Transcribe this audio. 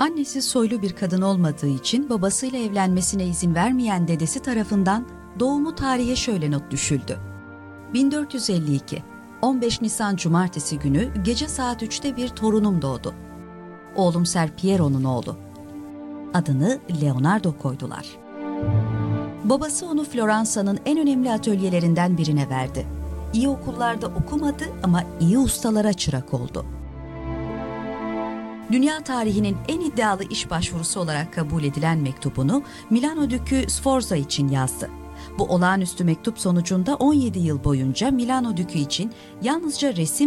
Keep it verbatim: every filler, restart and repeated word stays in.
Annesi soylu bir kadın olmadığı için babasıyla evlenmesine izin vermeyen dedesi tarafından doğumu tarihe şöyle not düşüldü. bin dört yüz elli iki, on beş Nisan Cumartesi günü gece saat üçte bir torunum doğdu. Oğlum Ser Piero'nun oğlu. Adını Leonardo koydular. Babası onu Floransa'nın en önemli atölyelerinden birine verdi. İyi okullarda okumadı ama iyi ustalara çırak oldu. Dünya tarihinin en iddialı iş başvurusu olarak kabul edilen mektubunu Milano Dükü Sforza için yazdı. Bu olağanüstü mektup sonucunda on yedi yıl boyunca Milano Dükü için yalnızca resim